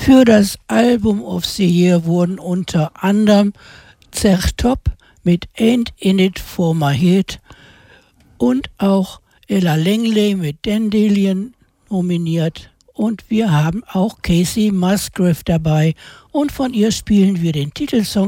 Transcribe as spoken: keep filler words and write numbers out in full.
Für das Album of the Year wurden unter anderem Zertop mit Ain't In It For My Head und auch Ella Langley mit Dandelion nominiert. Und wir haben auch Casey Musgrave dabei. Und von ihr spielen wir den Titelsong